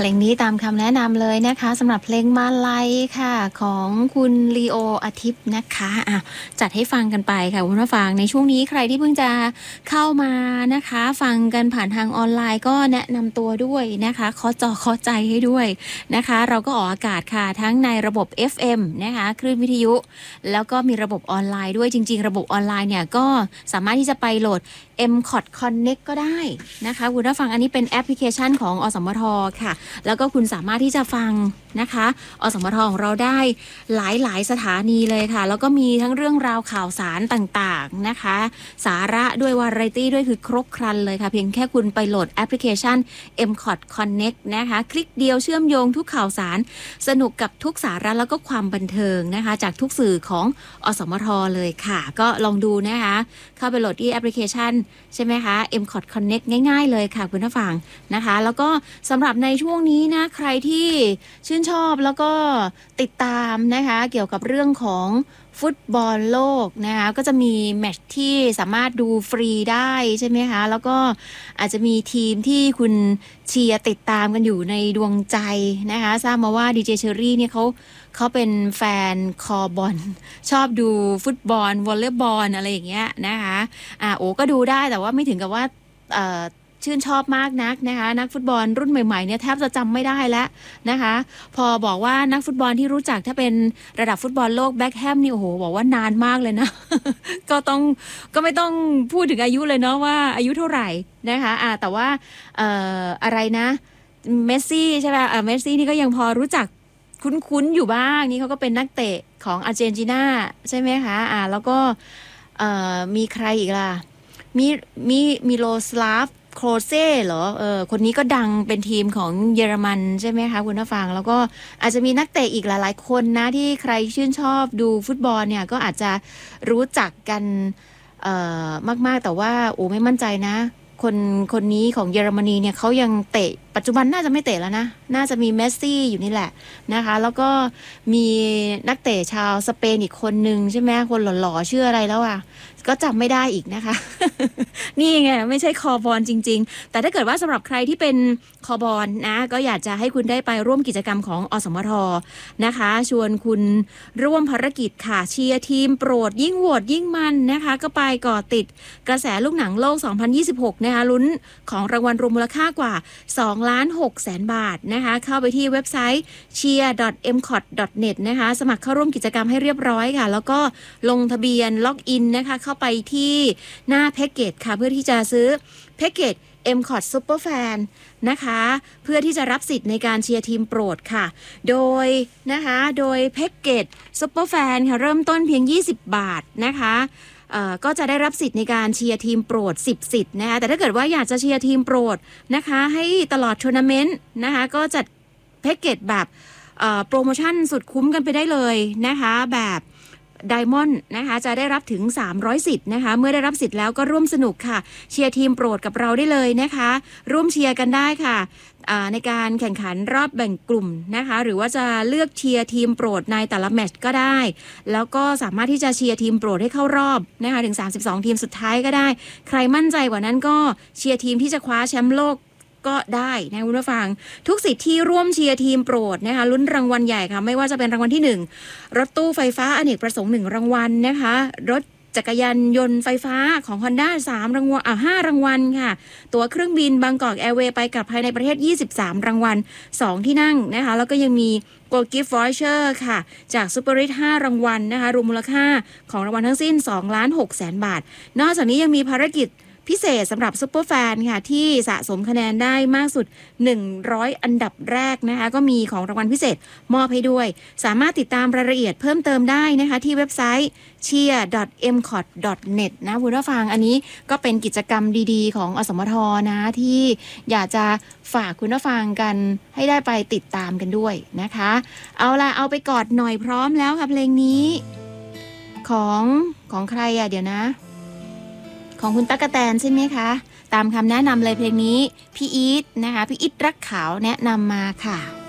ลงนี้ตามคำแนะนำเลยนะคะสำหรับเพลงมาลัยค่ะของคุณลีโออาทิตย์นะคะจัดให้ฟังกันไปค่ะคุณผู้ฟังในช่วงนี้ใครที่เพิ่งจะเข้ามานะคะฟังกันผ่านทางออนไลน์ก็แนะนำตัวด้วยนะคะเคาะจอเคาะใจให้ด้วยนะคะเราก็ออกอากาศค่ะทั้งในระบบ FM นะคะคลื่นวิทยุแล้วก็มีระบบออนไลน์ด้วยจริงๆระบบออนไลน์เนี่ยก็สามารถที่จะไปโหลด MCOT Connect ก็ได้นะคะคุณผู้ฟังอันนี้เป็นแอปพลิเคชันของอสมทค่ะแล้วก็คุณสามารถที่จะฟังนะคะอสมทของเราได้หลายสถานีเลยค่ะแล้วก็มีทั้งเรื่องราวข่าวสารต่างๆนะคะสาระด้วยวาไรตี้ด้วยคือครบครันเลยค่ะเพียงแค่คุณไปโหลดแอปพลิเคชัน MCOT Connect นะคะคลิกเดียวเชื่อมโยงทุกข่าวสารสนุกกับทุกสาระแล้วก็ความบันเทิงนะคะจากทุกสื่อของอสมทเลยค่ะก็ลองดูนะคะเข้าไปโหลดที่แอปพลิเคชันใช่ไหมคะ MCOT Connect ง่ายๆเลยค่ะคุณผู้ฟังนะคะแล้วก็สำหรับในช่วงนี้นะใครที่ชื่นชอบแล้วก็ติดตามนะคะเกี่ยวกับเรื่องของฟุตบอลโลกนะคะก็จะมีแมตช์ที่สามารถดูฟรีได้ใช่ไหมคะแล้วก็อาจจะมีทีมที่คุณเชียร์ติดตามกันอยู่ในดวงใจนะคะทราบมาว่าดีเจเชอรี่เนี่ยเขาเป็นแฟนคอบอลชอบดูฟุตบอลวอลเลย์บอลอะไรอย่างเงี้ยนะคะโอ้ก็ดูได้แต่ว่าไม่ถึงกับว่าชื่นชอบมากนักนะคะนักฟุตบอลรุ่นใหม่ๆเนี่ยแทบจะจำไม่ได้แล้วนะคะพอบอกว่านักฟุตบอลที่รู้จักถ้าเป็นระดับฟุตบอลโลกแบ็คแฮมนี่โอ้โหบอกว่านานมากเลยนะ ก็ไม่ต้องพูดถึงอายุเลยเนาะว่าอายุเท่าไหร่นะคะแต่ว่าอะไรนะเมสซี่ใช่ป่ะเมสซี่นี่ก็ยังพอรู้จักคุ้นๆอยู่บ้างนี่เขาก็เป็นนักเตะของอาร์เจนตินาใช่ไหมคะแล้วก็มีใครอีกล่ะมีโลสลาฟโครเซ่เหรอคนนี้ก็ดังเป็นทีมของเยอรมันใช่ไหมคะคุณผู้ฟังแล้วก็อาจจะมีนักเตะอีกหลายๆคนนะที่ใครชื่นชอบดูฟุตบอลเนี่ยก็อาจจะรู้จักกันมากๆแต่ว่าโอ้ไม่มั่นใจนะคนนี้ของเยอรมนีเนี่ยเขายังเตะปัจจุบันน่าจะไม่เตะแล้วนะน่าจะมีเมสซี่อยู่นี่แหละนะคะแล้วก็มีนักเตะชาวสเปนอีกคนนึงใช่ไหมคนหล่อๆชื่ออะไรแล้วก็จำไม่ได้อีกนะคะ นี่ไงไม่ใช่คอบอลจริงๆแต่ถ้าเกิดว่าสำหรับใครที่เป็นคอบอลนะก็อยากจะให้คุณได้ไปร่วมกิจกรรมของอสมทนะคะชวนคุณร่วมภารกิจค่ะเชียร์ทีมโปรดยิ่งโหวตยิ่งมันนะคะก็ไปก่อติดกระแสลูกหนังโลก 2026 นะคะลุ้นของรางวัลรวมมูลค่ากว่า 2,600,000 บาทนะคะเข้าไปที่เว็บไซต์ cheer.mcot.net นะคะสมัครเข้าร่วมกิจกรรมให้เรียบร้อยค่ะแล้วก็ลงทะเบียนล็อกอินนะคะเข้าไปที่หน้าแพ็กเกจค่ะเพื่อที่จะซื้อแพ็กเกจ MCOT Superfan นะคะเพื่อที่จะรับสิทธิ์ในการเชียร์ทีมโปรดค่ะโดยแพ็กเกจ Superfan ค่ะเริ่มต้นเพียง20 บาทนะคะก็จะได้รับสิทธิ์ในการเชียร์ทีมโปรด10 สิทธิ์นะคะแต่ถ้าเกิดว่าอยากจะเชียร์ทีมโปรดนะคะให้ตลอดทัวร์นาเมนต์นะคะก็จัดแพ็กเกจแบบโปรโมชั่นสุดคุ้มกันไปได้เลยนะคะแบบไดมอนด์นะคะจะได้รับถึง300 สิทธิ์นะคะเมื่อได้รับสิทธิ์แล้วก็ร่วมสนุกค่ะเชียร์ทีมโปรดกับเราได้เลยนะคะร่วมเชียร์กันได้ค่ะในการแข่งขันรอบแบ่งกลุ่มนะคะหรือว่าจะเลือกเชียร์ทีมโปรดในแต่ละแมตช์ก็ได้แล้วก็สามารถที่จะเชียร์ทีมโปรดให้เข้ารอบนะคะถึง32 ทีมสุดท้ายก็ได้ใครมั่นใจกว่านั้นก็เชียร์ทีมที่จะคว้าแชมป์โลกก็ได้นะคุณผู้ฟังทุกสิทธิ์ที่ร่วมเชียร์ทีมโปรดนะคะลุ้นรางวัลใหญ่ค่ะไม่ว่าจะเป็นรางวัลที่1รถตู้ไฟฟ้าอเนกประสงค์1รางวัลนะคะรถจักรยานยนต์ไฟฟ้าของ Honda 3 รางวัล5 รางวัลค่ะตั๋วเครื่องบินบางกอกแอร์เวย์ไปกลับภายในประเทศ23 รางวัล2 ที่นั่งนะคะแล้วก็ยังมี Gold Gift Voucher ค่ะจาก Super Rich 5 รางวัลนะคะรวมมูลค่าของรางวัลทั้งสิ้น 2,600,000 บาทนอกจากนี้ยังมีภารกิจพิเศษสำหรับซุปเปอร์แฟนค่ะที่สะสมคะแนนได้มากสุด100 อันดับแรกนะคะก็มีของรางวัลพิเศษมอบให้ด้วยสามารถติดตามรายละเอียดเพิ่มเติมได้นะคะที่เว็บไซต์ cheer.mcot.net นะคุณผู้ฟังอันนี้ก็เป็นกิจกรรมดีๆของอสมทนะที่อยากจะฝากคุณผู้ฟังกันให้ได้ไปติดตามกันด้วยนะคะเอาไปกอดหน่อยพร้อมแล้วค่ะเพลงนี้ของใครเดี๋ยวนะของคุณตั๊กแตนใช่ไหมคะตามคำแนะนำเลยเพลงนี้พี่อีทนะคะพี่อีทรักขาวแนะนำมาค่ะ